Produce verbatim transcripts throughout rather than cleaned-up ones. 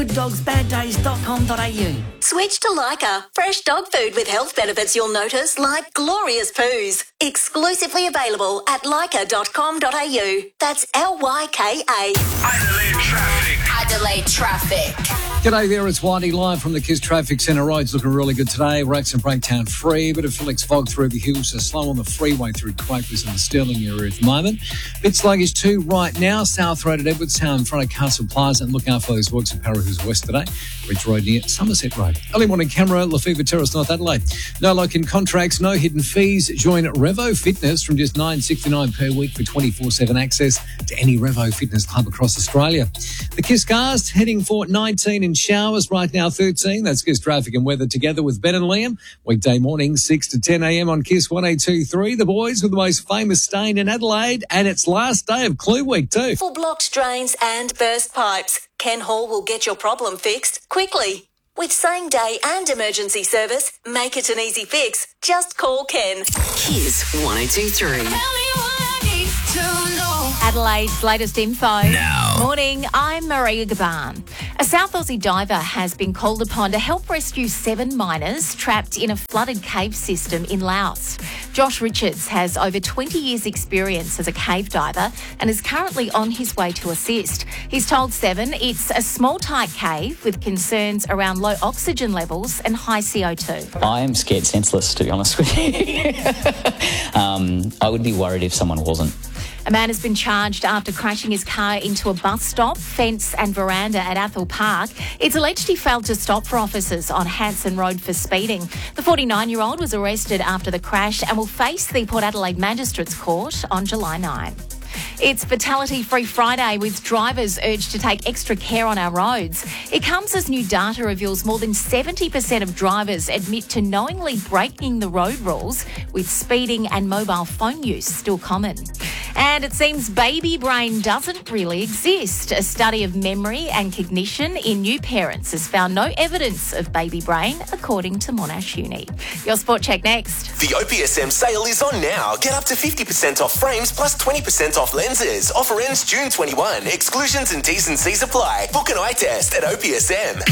good dogs bad days dot com dot a u. Switch to Lyka. Fresh dog food with health benefits you'll notice, like glorious poos. Exclusively available at lyka dot com dot a u. That's L Y K A. Adelaide traffic. Adelaide traffic. G'day there, it's Whitey live from the Kiss Traffic Centre. Roads looking really good today. Wracks and Breakdown free. Bit of Felix fog through the hills, so slow on the freeway through Quakers and the Stirling area at the moment. Bit sluggish too right now. South Road at Edwardstown in front of Castle Plaza, and look out for those works at Parahoo's West today. Ridge Road near Somerset Road. Early morning camera, Lefevre Terrace, North Adelaide. No lock in contracts, no hidden fees. Join Revo Fitness from just nine dollars sixty-nine per week for twenty-four seven access to any Revo Fitness club across Australia. The Kiss Cars heading for nineteen in showers, right now thirteen. That's Kiss Traffic and Weather together with Ben and Liam. Weekday morning, six to ten a m on Kiss one eight two three. The boys with the most famous stain in Adelaide, and it's last day of Clue Week too. For blocked drains and burst pipes, Ken Hall will get your problem fixed quickly. With same-day and emergency service, make it an easy fix. Just call Ken. Kiss one oh two three. Adelaide's latest info. Now. Morning, I'm Maria Gaban. A South Aussie diver has been called upon to help rescue seven miners trapped in a flooded cave system in Laos. Josh Richards has over twenty years' experience as a cave diver and is currently on his way to assist. He's told Seven it's a small, tight cave with concerns around low oxygen levels and high C O two. I am scared senseless, to be honest with you. um, I would be worried if someone wasn't. A man has been charged after crashing his car into a bus stop, fence and veranda at Athol Park. It's alleged he failed to stop for officers on Hanson Road for speeding. The forty-nine-year-old was arrested after the crash and will face the Port Adelaide Magistrates Court on July ninth. It's Fatality-Free Friday, with drivers urged to take extra care on our roads. It comes as new data reveals more than seventy percent of drivers admit to knowingly breaking the road rules, with speeding and mobile phone use still common. And it seems baby brain doesn't really exist. A study of memory and cognition in new parents has found no evidence of baby brain, according to Monash Uni. Your Sport Check next. The O P S M sale is on now. Get up to fifty percent off frames plus twenty percent off lenses. Offer ends June twenty-first. Exclusions and T's and C's apply. Book an eye test at O P S M.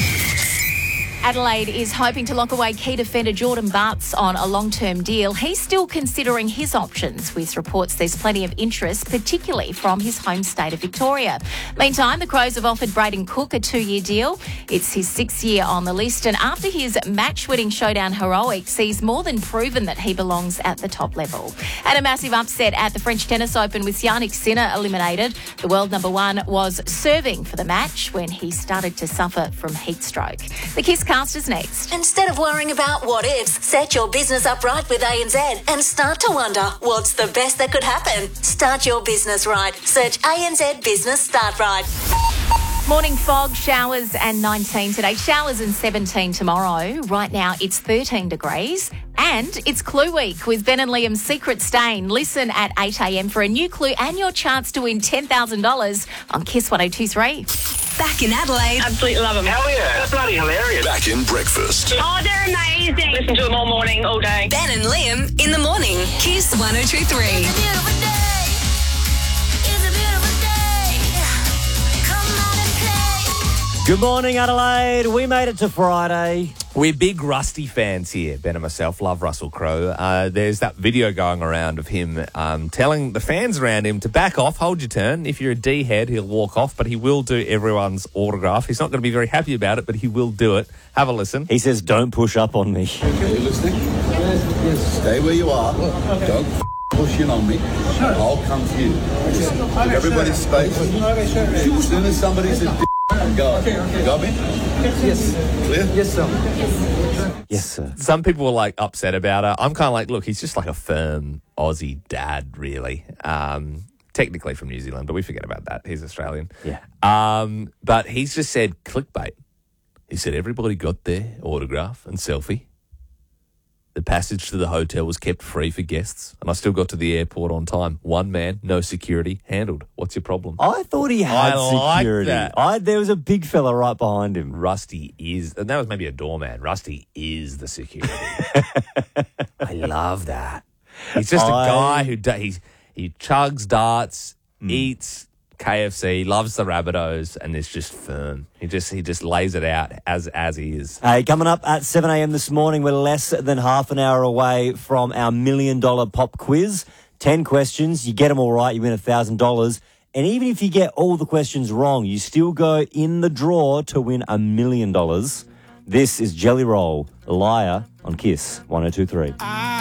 Adelaide is hoping to lock away key defender Jordan Bartz on a long-term deal. He's still considering his options, with reports there's plenty of interest, particularly from his home state of Victoria. Meantime, the Crows have offered Braden Cook a two-year deal. It's his sixth year on the list, and after his match-winning showdown heroics, he's more than proven that he belongs at the top level. And a massive upset at the French Tennis Open with Yannick Sinner eliminated. The world number one was serving for the match when he started to suffer from heat stroke. The Kiss Cast is next. Instead of worrying about what ifs, set your business up right with A N Z and start to wonder what's the best that could happen. Start your business right. Search A N Z Business Start Right. Morning fog, showers and nineteen today. Showers and seventeen tomorrow. Right now it's thirteen degrees. And it's Clue Week with Ben and Liam's Secret Stain. Listen at eight a m for a new clue and your chance to win ten thousand dollars on Kiss one oh two three. Back in Adelaide. Absolutely love them. Hell yeah. They're bloody hilarious. Back in breakfast. Oh, they're amazing. Listen to them all morning, all day. Ben and Liam in the morning. Kiss one oh two three. Good morning, Adelaide. We made it to Friday. We're big Rusty fans here. Ben and myself love Russell Crowe. Uh, there's that video going around of him um, telling the fans around him to back off, hold your turn. If you're a D-head, he'll walk off, but he will do everyone's autograph. He's not going to be very happy about it, but he will do it. Have a listen. He says, don't push up on me. Okay, you listening? Yes, yes. Stay where you are. Okay. Don't f- push in on me. Sure. I'll come to you. Just give everybody space. Okay, sure. As soon as somebody's a d- go. Okay, okay. Got me? Yes. Clear? Yes, sir. Yes. Yes, sir. Some people were like upset about it. I'm kind of like, look, he's just like a firm Aussie dad, really. Um, technically from New Zealand, but we forget about that. He's Australian. Yeah. Um, but he's just said clickbait. He said everybody got their autograph and selfie. The passage to the hotel was kept free for guests, and I still got to the airport on time. One man, no security, handled. What's your problem? I thought he had I security. Like that. I, there was a big fella right behind him. Rusty is, and that was maybe a doorman. Rusty is the security. I love that. He's just I, a guy who do, he's, he chugs darts, mm. eats K F C, loves the Rabbitohs, and is just firm. He just he just lays it out as as he is. Hey, coming up at seven a.m. this morning, we're less than half an hour away from our million dollar pop quiz. Ten questions, you get them all right, you win one thousand dollars. And even if you get all the questions wrong, you still go in the draw to win a million dollars. This is Jelly Roll, Liar on Kiss one oh two three.